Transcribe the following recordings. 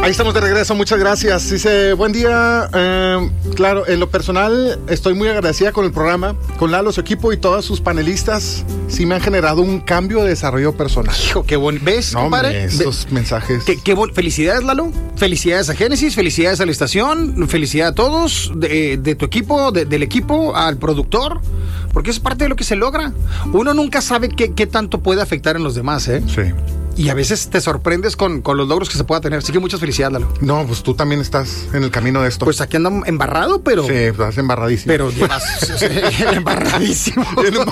Ahí estamos de regreso, muchas gracias. Dice, buen día. Claro, en lo personal estoy muy agradecida con el programa, con Lalo, su equipo y todos sus panelistas. Sí me han generado un cambio de desarrollo personal. Hijo, qué bueno. ¿Ves, no, compadre? Estos mensajes. Felicidades, Lalo. Felicidades a Génesis, felicidades a la estación, felicidades a todos, de tu equipo, del equipo, al productor, porque es parte de lo que se logra. Uno nunca sabe qué tanto puede afectar en los demás, ¿eh? Sí. Y a veces te sorprendes con los logros que se pueda tener. Así que muchas felicidades, Lalo. No, pues tú también estás en el camino de esto. Pues aquí ando embarrado, pero... Sí, estás embarradísimo. Pero llevas embarradísimo.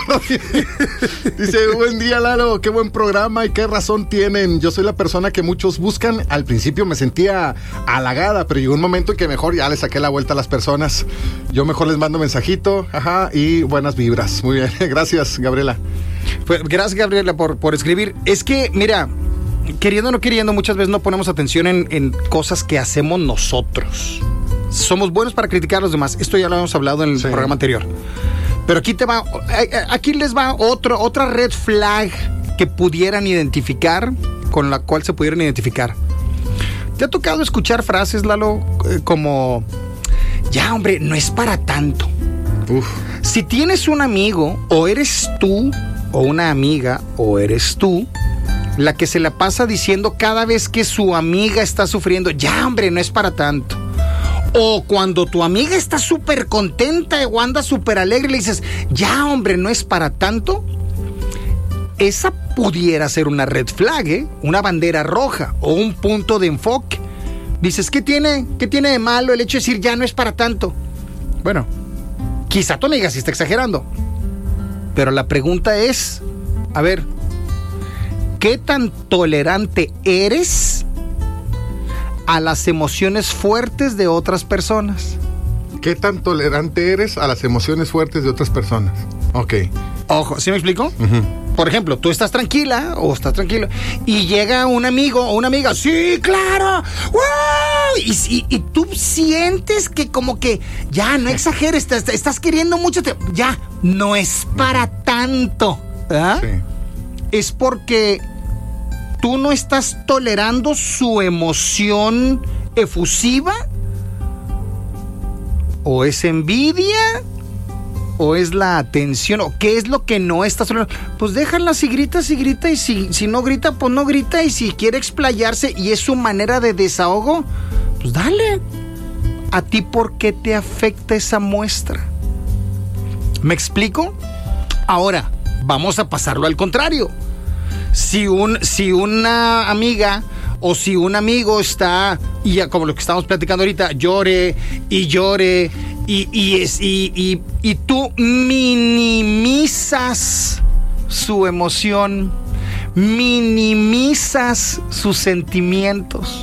Dice, buen día, Lalo, qué buen programa y qué razón tienen. Yo soy la persona que muchos buscan. Al principio me sentía halagada, pero llegó un momento en que mejor ya le saqué la vuelta a las personas. Yo mejor les mando mensajito, y buenas vibras. Muy bien, gracias, Gabriela. Pues, gracias, Gabriela, por escribir. Es que, mira, queriendo o no queriendo, muchas veces no ponemos atención en cosas que hacemos nosotros. Somos buenos para criticar a los demás. Esto ya lo hemos hablado en el programa anterior. Pero aquí les va otra red flag que pudieran identificar, con la cual se pudieran identificar. ¿Te ha tocado escuchar frases, Lalo, como, ya, hombre, no es para tanto? Uf. Si tienes un amigo, o eres tú, o una amiga, o eres tú, la que se la pasa diciendo cada vez que su amiga está sufriendo, ya, hombre, no es para tanto. O cuando tu amiga está súper contenta o anda súper alegre, le dices, ya, hombre, no es para tanto. Esa pudiera ser una red flag, una bandera roja o un punto de enfoque. Dices, ¿qué tiene de malo el hecho de decir, ya no es para tanto? Bueno, quizá tu amiga sí está exagerando. Pero la pregunta es, a ver, ¿qué tan tolerante eres a las emociones fuertes de otras personas? ¿Qué tan tolerante eres a las emociones fuertes de otras personas? Ok. Ojo, ¿sí me explico? Uh-huh. Por ejemplo, tú estás tranquila o estás tranquilo y llega un amigo o una amiga, ¡sí, claro! ¡Wow! Y tú sientes que como que, ya, no exageres, estás queriendo mucho, ya, no es para tanto. ¿Ah? Sí. Es porque tú no estás tolerando su emoción efusiva, o es envidia, o es la atención, o qué es lo que no estás tolerando. Pues déjala, si grita, y si no grita, pues no grita, y si quiere explayarse y es su manera de desahogo, pues dale. ¿A ti por qué te afecta esa muestra? ¿Me explico? Ahora, vamos a pasarlo al contrario. Si una amiga o si un amigo está, y ya como lo que estamos platicando ahorita, llore y tú minimizas su emoción, minimizas sus sentimientos,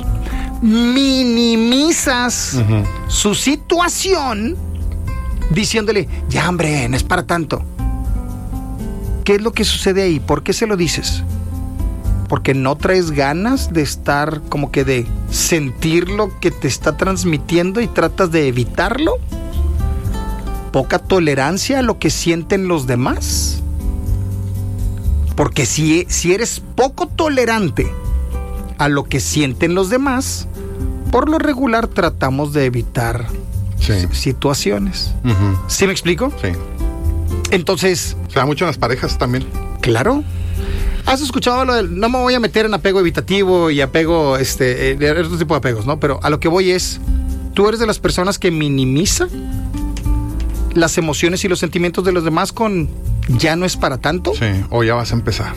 minimizas su situación, diciéndole, ya, hombre, no es para tanto. ¿Qué es lo que sucede ahí? ¿Por qué se lo dices? ¿Porque no traes ganas de estar, como que de sentir lo que te está transmitiendo y tratas de evitarlo? ¿Poca tolerancia a lo que sienten los demás? Porque si eres poco tolerante a lo que sienten los demás, por lo regular tratamos de evitar situaciones. Uh-huh. ¿Sí me explico? Sí. Entonces... Se da mucho en las parejas también. Claro. ¿Has escuchado lo del, no me voy a meter en apego evitativo y apego, otro tipo de apegos, ¿no? Pero a lo que voy es, ¿tú eres de las personas que minimiza las emociones y los sentimientos de los demás con ya no es para tanto? Sí, o ya vas a empezar.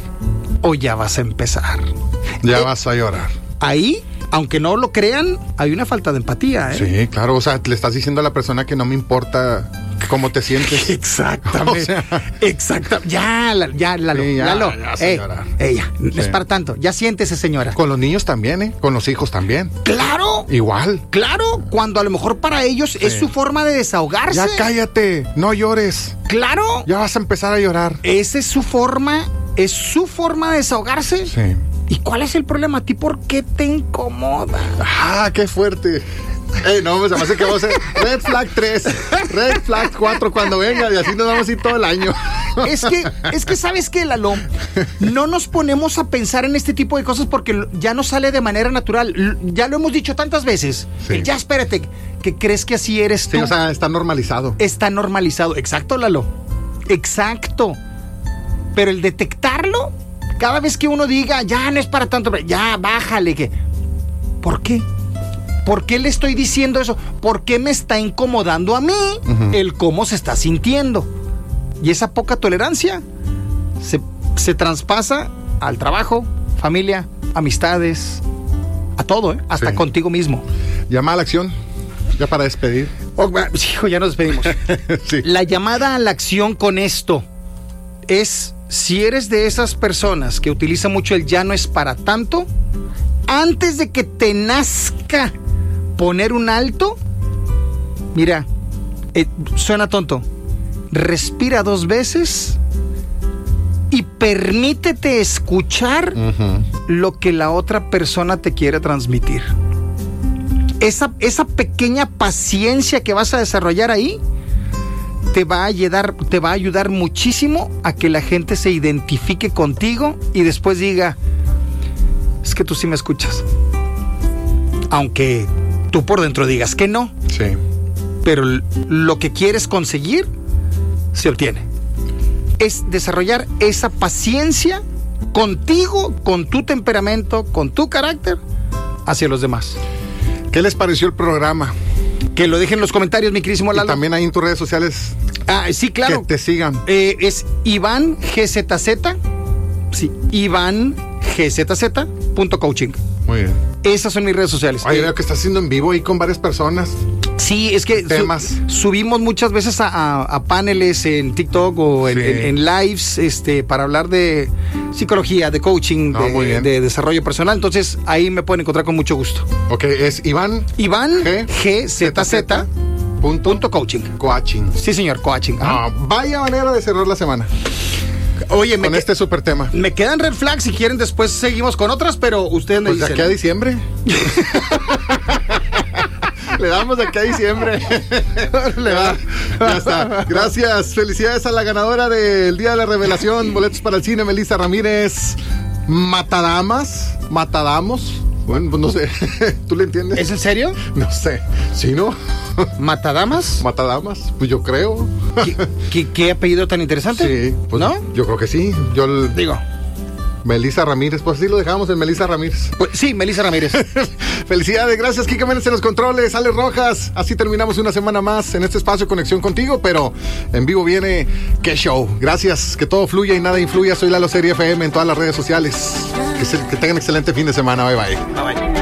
Ya vas a llorar. Ahí, aunque no lo crean, hay una falta de empatía, ¿eh? Sí, claro, o sea, le estás diciendo a la persona que no me importa cómo te sientes. Exactamente. O sea, ya, Lalo. Ya No es para tanto. Ya siéntese, señora. Con los niños también, con los hijos también. ¡Claro! Igual. Claro, cuando a lo mejor para ellos es su forma de desahogarse. Ya cállate, no llores. ¡Claro! Ya vas a empezar a llorar. Esa es su forma de desahogarse. Sí. ¿Y cuál es el problema? ¿A ti por qué te incomoda? ¡Ah, qué fuerte! No, pues además que vamos a hacer Red Flag 3, Red Flag 4 cuando venga, y así nos vamos a ir todo el año. Es que ¿sabes qué, Lalo? No nos ponemos a pensar en este tipo de cosas porque ya no sale de manera natural. Ya lo hemos dicho tantas veces. Sí. Ya espérate, que crees que así eres tú. Sí, o sea, está normalizado. Está normalizado. Exacto, Lalo. Exacto. Pero el detectarlo, cada vez que uno diga, ya no es para tanto, ya bájale, que... ¿Por qué? ¿Por qué le estoy diciendo eso? ¿Por qué me está incomodando a mí el cómo se está sintiendo? Y esa poca tolerancia se traspasa al trabajo, familia, amistades, a todo, hasta contigo mismo. Llama a la acción, ya para despedir. Hijo, ya nos despedimos. Sí. La llamada a la acción con esto es, si eres de esas personas que utilizan mucho el ya no es para tanto, antes de que te nazca poner un alto, mira, suena tonto, respira 2 veces y permítete escuchar lo que la otra persona te quiere transmitir. Esa pequeña paciencia que vas a desarrollar ahí te va a ayudar muchísimo a que la gente se identifique contigo y después diga, es que tú sí me escuchas. Aunque tú por dentro digas que no. Sí. Pero lo que quieres conseguir se obtiene. Es desarrollar esa paciencia contigo, con tu temperamento, con tu carácter, hacia los demás. ¿Qué les pareció el programa? Que lo dejen en los comentarios, mi querísimo Lalo. Y también ahí en tus redes sociales. Sí, claro. Que te sigan. Es Iván GZZ. Sí, Iván GZZ.coaching. Muy bien. Esas son mis redes sociales. Oye, veo que estás haciendo en vivo ahí con varias personas. Sí, es que subimos muchas veces a paneles en TikTok o en lives para hablar de psicología, de coaching, de desarrollo personal. Entonces ahí me pueden encontrar con mucho gusto. Ok, es Iván GZZ. Coaching. Coaching. Sí, señor, coaching. Vaya manera de cerrar la semana. Oye, con este súper tema. Me quedan red flags, si quieren después seguimos con otras, pero ustedes me dicen. Pues de aquí a diciembre. Le damos de aquí a diciembre. Ya está. Gracias. Felicidades a la ganadora del Día de la Revelación. Boletos para el cine, Melissa Ramírez. Matadamos. Bueno, pues no sé. ¿Tú le entiendes? ¿Es en serio? No sé. ¿Sí, no? ¿Matadamas? Matadamas, pues yo creo. ¿Qué apellido tan interesante? Sí, pues ¿no? Yo creo que sí. Digo. Melissa Ramírez, pues así lo dejamos en Melissa Ramírez. Pues, sí, Melissa Ramírez. Felicidades, gracias, Kike Méndez en los controles, Ale Rojas. Así terminamos una semana más en este espacio Conexión Contigo, pero en vivo viene Qué Show. Gracias, que todo fluya y nada influya. Soy Lalo Serie FM en todas las redes sociales. Que tengan excelente fin de semana. Bye, bye. Bye, bye.